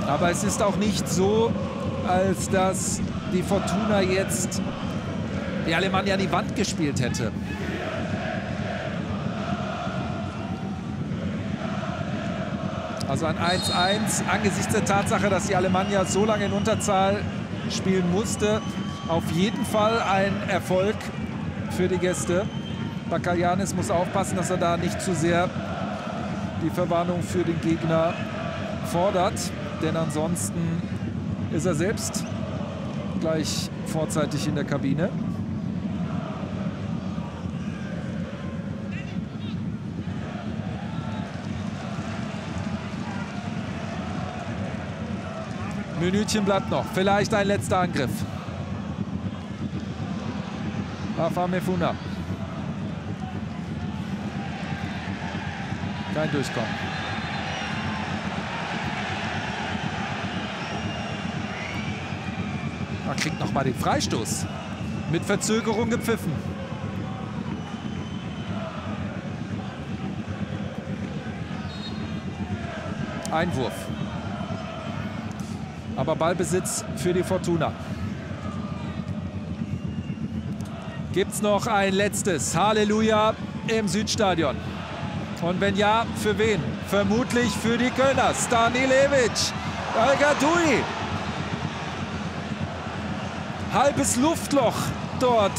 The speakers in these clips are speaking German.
Aber es ist auch nicht so, als dass die Fortuna jetzt die Alemannia an die Wand gespielt hätte. Also ein 1:1 angesichts der Tatsache, dass die Alemannia so lange in Unterzahl spielen musste. Auf jeden Fall ein Erfolg für die Gäste. Bakaljanis muss aufpassen, dass er da nicht zu sehr die Verwarnung für den Gegner fordert. Denn ansonsten ist er selbst gleich vorzeitig in der Kabine. Minütchen bleibt noch. Vielleicht ein letzter Angriff. Afamefuna. Kein Durchkommen. Er kriegt noch mal den Freistoß. Mit Verzögerung gepfiffen. Einwurf. Aber Ballbesitz für die Fortuna. Gibt es noch ein letztes Halleluja im Südstadion? Und wenn ja, für wen? Vermutlich für die Kölner. Stanilevic, El-Gadoui. Halbes Luftloch dort.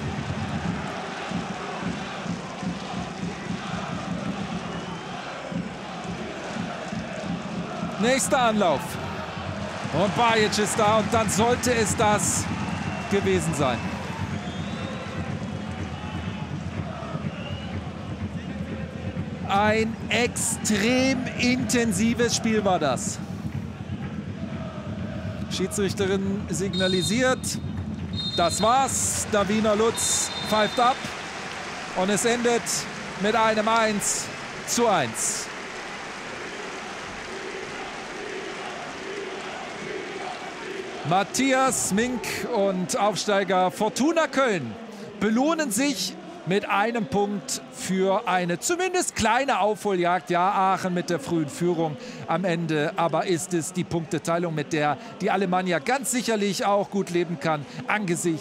Nächster Anlauf. Und Bajic ist da und dann sollte es das gewesen sein. Ein extrem intensives Spiel war das. Schiedsrichterin signalisiert, das war's. Davina Lutz pfeift ab und es endet mit einem 1:1. Matthias Mink und Aufsteiger Fortuna Köln belohnen sich mit einem Punkt für eine zumindest kleine Aufholjagd. Ja, Aachen mit der frühen Führung am Ende. Aber ist es die Punkteteilung, mit der die Alemannia ganz sicherlich auch gut leben kann angesichts